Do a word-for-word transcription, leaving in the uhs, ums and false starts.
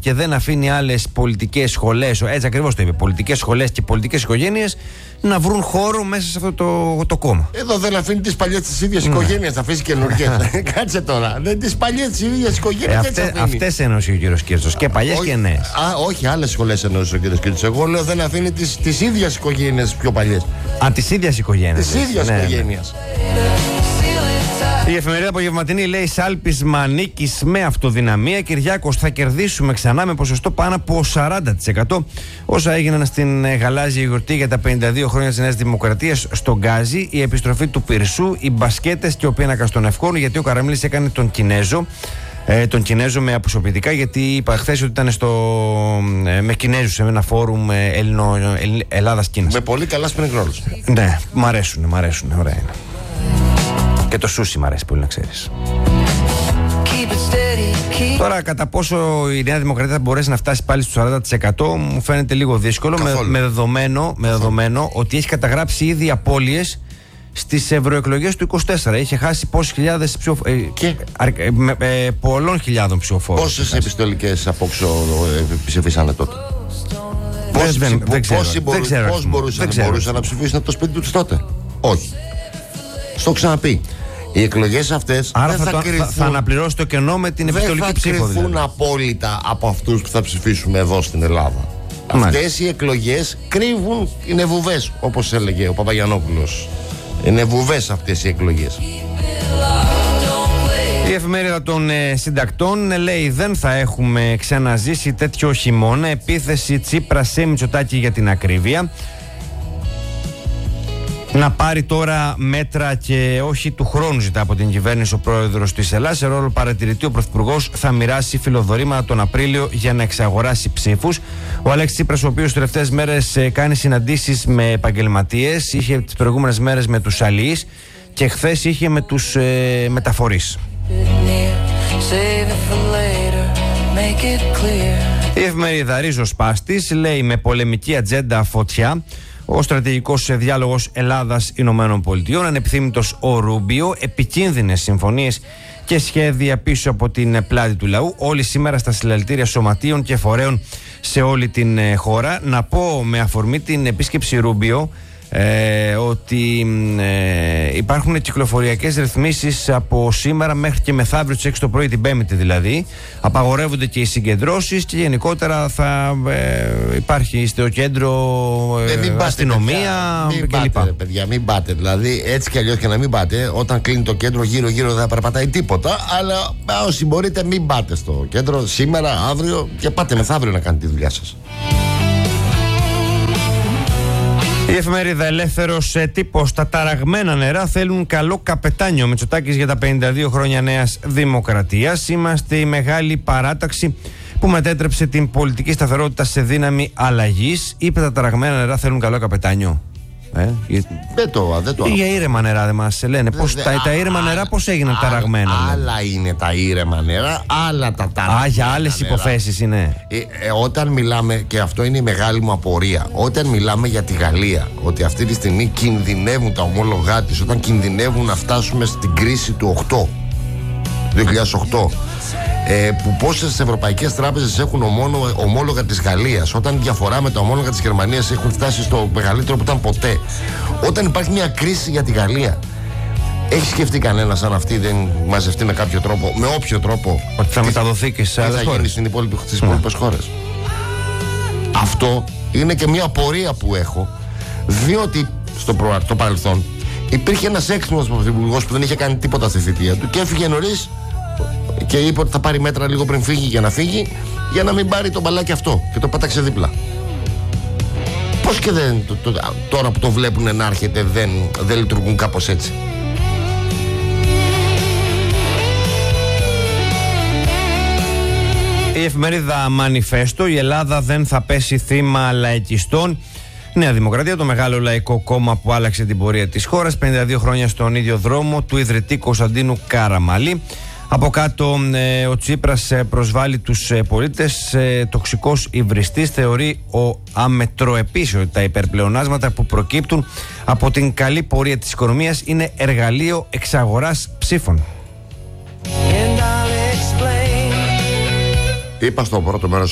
και δεν αφήνει άλλες πολιτικές σχολές, έτσι ακριβώς το είπε, πολιτικές σχολές και πολιτικές οικογένειες να βρουν χώρο μέσα σε αυτό το, το κόμμα. Εδώ δεν αφήνει τις παλιές της ίδιας mm. οικογένειας, θα αφήσει καινούργιες. Κάτσε τώρα. Δεν τις παλιές της ίδιας οικογένειας. Ε, Αυτές εννοούσε ο κύριος Κίρτσος. Και παλιές και νέες. Α, όχι, άλλες σχολές εννοούσε ο κύριος Κίρτσος. Εγώ λέω δεν αφήνει τις, τις ίδιας οικογένειες πιο παλιές. Α, της ίδιας οικογένειας. Της ίδιας ναι, οικογένειας. Η εφημερίδα Απογευματινή λέει: Σάλπισμα νίκης με αυτοδυναμία. Κυριάκος, θα κερδίσουμε ξανά με ποσοστό πάνω από σαράντα τοις εκατό. Όσα έγιναν στην γαλάζια γιορτή για τα πενήντα δύο χρόνια της Νέας Δημοκρατίας στον Γκάζι, η επιστροφή του Πυρσού, οι μπασκέτες και ο πίνακας των ευχών. Γιατί ο Καραμίλης έκανε τον Κινέζο. Ε, τον Κινέζο με αποσωπητικά, γιατί είπα χθες ότι ήταν στο, ε, με Κινέζους σε ένα φόρουμ ε, Ελληνο, ε, Ελλάδας-Κίνας. Με πολύ καλά spring rolls. Ναι, μ' αρέσουν, μ' αρέσουν, ωραία είναι. Και το σούσι μ' αρέσει πολύ, να ξέρεις. Τώρα, κατά πόσο η Νέα Δημοκρατία θα μπορέσει να φτάσει πάλι στο σαράντα τοις εκατό, μου φαίνεται λίγο δύσκολο, με, με, δεδομένο, με δεδομένο ότι έχει καταγράψει ήδη απώλειες στις ευρωεκλογές του είκοσι τέσσερα. Είχε χάσει πόσες χιλιάδες ψηφοφόρους. Ε, ε, ε, πολλών χιλιάδων ψηφοφόρους. Πόσες επιστολικές απόξω ε, ψηφίσανε τότε. Πόσοι, δεν, ψηφ, δεν ξέρω, πόσοι μπορού, δεν ξέρω, πώς μπορούσαν, δεν μπορούσαν να ψηφίσουν από το σπίτι τους τότε. Όχι. Στο ξαναπεί. Οι εκλογές αυτές Άρα δεν θα, θα, το, κρυφούν, θα, θα αναπληρώσει το κενό με την επιστολική ψήφο. Δεν θα κρυφούν δηλαδή. απόλυτα από αυτούς που θα ψηφίσουμε εδώ στην Ελλάδα. Μάλιστα. Αυτές οι εκλογές κρύβουν, είναι βουβές, όπως έλεγε ο Παπαγιαννόπουλος. Είναι βουβές αυτές οι εκλογές. Η εφημερίδα των ε, συντακτών ε, λέει: δεν θα έχουμε ξαναζήσει τέτοιο χειμώνα. Επίθεση Τσίπρα σε Μητσοτάκη για την ακρίβεια. Να πάρει τώρα μέτρα και όχι του χρόνου, ζητά από την κυβέρνηση ο πρόεδρος της Ελλάδας. Σε ρόλο παρατηρητή, ο πρωθυπουργός θα μοιράσει φιλοδορήματα τον Απρίλιο για να εξαγοράσει ψήφους. Ο Αλέξης Τσίπρας, ο οποίος τις τελευταίες μέρες κάνει συναντήσεις με επαγγελματίες, είχε τις προηγούμενες μέρες με τους αλληλείς και χθες είχε με τους ε, μεταφορείς. Η εφημερίδα Ρίζος Πάστης λέει: με πολεμική ατζέντα φωτιά. Ο στρατηγικός διάλογος Ελλάδας-Ηνωμένων Πολιτειών, ανεπιθύμητος ο Ρούμπιο, επικίνδυνες συμφωνίες και σχέδια πίσω από την πλάτη του λαού. Όλοι σήμερα στα συλλαλητήρια σωματείων και φορέων σε όλη την χώρα. Να πω με αφορμή την επίσκεψη Ρούμπιο ε, ότι ε, υπάρχουν κυκλοφοριακές ρυθμίσεις από σήμερα μέχρι και μεθαύριο τις έξι το πρωί, την Πέμπτη δηλαδή. Απαγορεύονται και οι συγκεντρώσεις και γενικότερα θα ε, υπάρχει στο κέντρο ε, ε, αστυνομία κλπ. Μην παιδιά, μην πάτε. Δηλαδή, έτσι κι αλλιώς και να μην πάτε, όταν κλείνει το κέντρο, γύρω-γύρω δεν θα περπατάει τίποτα. Αλλά όσοι μπορείτε, μην πάτε στο κέντρο σήμερα, αύριο και πάτε μεθαύριο να κάνετε τη δουλειά σας. Η εφημερίδα Ελεύθερος Τύπος: τα ταραγμένα νερά θέλουν καλό καπετάνιο. Μητσοτάκης για τα πενήντα δύο χρόνια Νέας Δημοκρατίας. Είμαστε η μεγάλη παράταξη που μετέτρεψε την πολιτική σταθερότητα σε δύναμη αλλαγής. Είπε: τα ταραγμένα νερά θέλουν καλό καπετάνιο. Ε, δεν το, δεν το. Ή για ήρεμα νερά δεν μας λένε. Πώς, τα, τα ήρεμα νερά πώς έγιναν ταραγμένα. Άλλα είναι τα ήρεμα νερά, άλλα τα ταραγμένα. Α, για άλλες υποθέσεις είναι. Ε, ε, όταν μιλάμε, και αυτό είναι η μεγάλη μου απορία, όταν μιλάμε για τη Γαλλία, ότι αυτή τη στιγμή κινδυνεύουν τα ομόλογά της, όταν κινδυνεύουν να φτάσουμε στην κρίση του οκτώ, δύο χιλιάδες οκτώ, ε, που πόσες ευρωπαϊκές τράπεζες έχουν ομόλογα, ομόλογα της Γαλλίας, όταν διαφορά με τα ομόλογα της Γερμανίας έχουν φτάσει στο μεγαλύτερο που ήταν ποτέ, όταν υπάρχει μια κρίση για τη Γαλλία, έχει σκεφτεί κανένας αν αυτή δεν μαζευτεί με κάποιο τρόπο, με όποιο τρόπο, ότι θα τι, μεταδοθεί και σε άλλες χώρες, στις υπόλοιπες χώρες? Αυτό είναι και μια απορία που έχω, διότι στο προ, το παρελθόν υπήρχε ένας έξυπνος πρωθυπουργός που δεν είχε κάνει τίποτα στη θητεία του και έφυγε νωρίς και είπε ότι θα πάρει μέτρα λίγο πριν φύγει για να φύγει, για να μην πάρει το μπαλάκι αυτό, και το πέταξε δίπλα. Πώς και δεν, το, το, τώρα που το βλέπουν να έρχεται, δεν, δεν λειτουργούν κάπως έτσι? Η εφημερίδα Μανιφέστο: η Ελλάδα δεν θα πέσει θύμα λαϊκιστών. Νέα Δημοκρατία, το μεγάλο λαϊκό κόμμα που άλλαξε την πορεία της χώρας, πενήντα δύο χρόνια στον ίδιο δρόμο του ιδρυτή Κωνσταντίνου Καραμαλή. Από κάτω ε, ο Τσίπρας ε, προσβάλλει τους ε, πολίτες, ε, τοξικός υβριστής. Θεωρεί ο αμετροεπής ότι τα υπερπλεονάσματα που προκύπτουν από την καλή πορεία της οικονομίας είναι εργαλείο εξαγοράς ψήφων. Είπα στο πρώτο μέρος